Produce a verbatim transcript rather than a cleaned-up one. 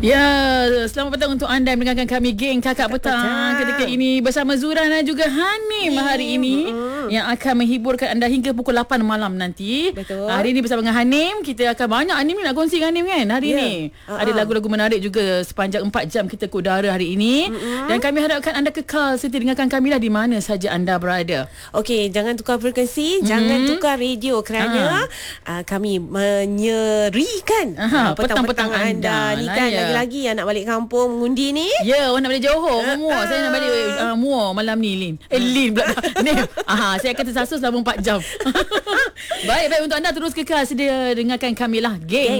Ya, selamat petang untuk anda mendengarkan kami geng Kakak, Kakak Petang. Petang ketika ini bersama Zuran dan juga Hanim hari ini mm-hmm. yang akan menghiburkan anda hingga pukul lapan malam nanti. Betul. Hari ini bersama dengan Hanim, kita akan banyak Hanim nak kongsi dengan Hanim kan hari yeah. ni. Uh-huh. Ada lagu-lagu menarik juga sepanjang empat jam kita ke udara hari ini. Mm-hmm. Dan kami harapkan anda kekal setia dengarkan kami lah di mana saja anda berada. Okey, jangan tukar frekuensi, mm-hmm. jangan tukar radio kerana uh, kami menyerikan uh, petang-petang anda ni kan. Ya. Lagi-lagi yang nak balik kampung mengundi ni. Ya, orang nak balik Johor uh, Muar. Uh. Saya nak balik uh, Muar malam ni Lin. Eh Lin pula ni. Aha, saya akan tersasul selama empat jam. Baik-baik untuk anda terus kekal sedia dengarkan kami lah geng